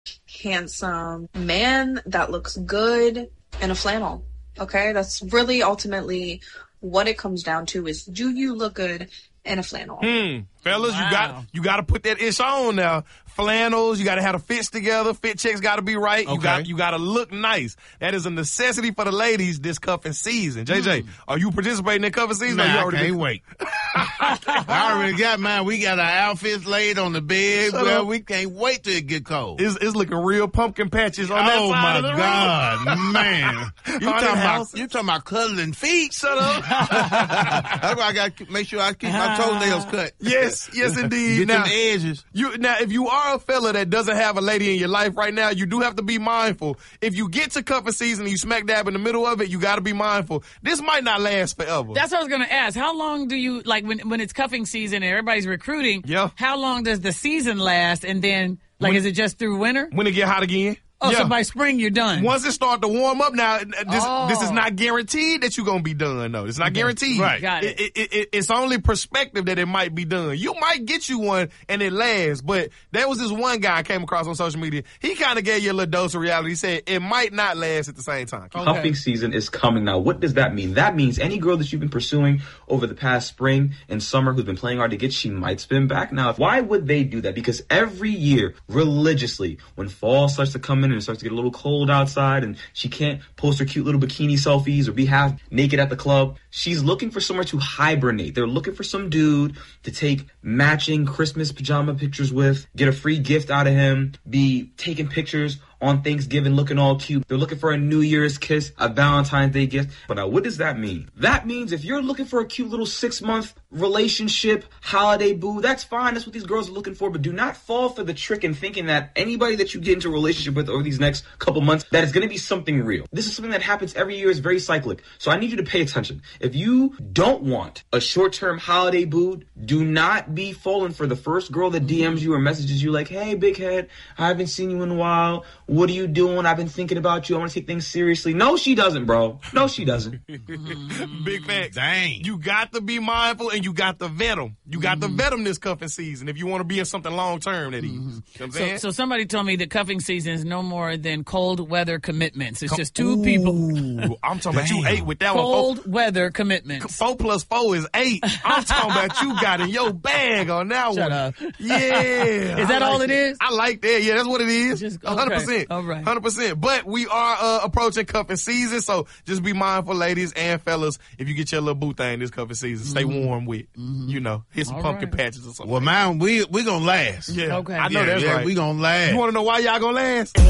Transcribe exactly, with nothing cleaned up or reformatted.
handsome man that looks good in a flannel. Okay, that's really ultimately what it comes down to is, do you look good in a flannel? Hmm. Fellas, Wow. you got you got to put that ish on now. Flannels, you got to have the fits together. Fit checks got to be right. You Okay. got you got to look nice. That is a necessity for the ladies this cuffing season. J J, are you participating in cuffing season? or Nah, you I already can't been- wait. I already got mine. We got our outfits laid on the bed. Shut Well, up. we can't wait till it get cold. It's, it's looking real pumpkin patches on that Oh side my of the room. God, man! You Haunted talking house. about you talking about cuddling feet? Shut up! That's why I got to make sure I keep my toenails cut. Yes, yes, indeed. Get Now, them edges. You now, if you are a fella that doesn't have a lady in your life right now, you do have to be mindful. If you get to cuffing season and you smack dab in the middle of it, you got to be mindful. This might not last forever. That's what I was going to ask. How long do you, like, when when it's cuffing season and everybody's recruiting, Yeah. how long does the season last? And then, like, When- is it just through winter? when it get hot again. Oh, Yeah. so by spring you're done. Once it start to warm up, now this Oh. this is not guaranteed that you're gonna be done. though. It's not guaranteed. Right. Got it. It, it, it. It's only perspective that it might be done. You might get you one and it lasts, but there was this one guy I came across on social media. He kind of gave you a little dose of reality. He said it might not last at the same time. Cuffing season is coming now. What does that mean? That means any girl that you've been pursuing over the past spring and summer who's been playing hard to get, she might spin back. Now, why would they do that? Because every year, religiously, when fall starts to come in and it starts to get a little cold outside and she can't post her cute little bikini selfies or be half naked at the club, she's looking for somewhere to hibernate. They're looking for some dude to take matching Christmas pajama pictures with, get a free gift out of him, be taking pictures on Thanksgiving looking all cute. They're looking for a New Year's kiss, a Valentine's Day gift. But now, what does that mean? That means if you're looking for a cute little six-month relationship, holiday boo, that's fine. That's what these girls are looking for. But do not fall for the trick in thinking that anybody that you get into a relationship with over these next couple months, that is going to be something real. This is something that happens every year. It's very cyclic. So I need you to pay attention. If you don't want a short-term holiday boo, do not be falling for the first girl that D Ms you or messages you like, hey, big head, I haven't seen you in a while. What are you doing? I've been thinking about you. I want to take things seriously. No, she doesn't, bro. No, she doesn't. Big facts. Dang. You got to be mindful and you got to vet them. You got to vet them this cuffing season if you want to be in something long term. That is. You know what I'm So, saying? so somebody told me that cuffing season is no more than cold weather commitments. It's just two people. Ooh, I'm talking about you Damn. eight with that one. Cold weather commitments. Four plus four is eight. I'm talking about you got in your bag on that Shut one. up. Yeah. Is that I all like it is? I like that. Yeah, that's what it is. Just- one hundred percent. okay. All right. one hundred percent. But we are uh, approaching cuffing season, so just be mindful, ladies and fellas, if you get your little boo thing this cuffing season, stay warm with, you know, hit some All pumpkin right. patches or something. Well, man, we we gonna last. yeah. Okay. I know Yeah, that's yeah, right. We gonna last. You want to know why y'all gonna last?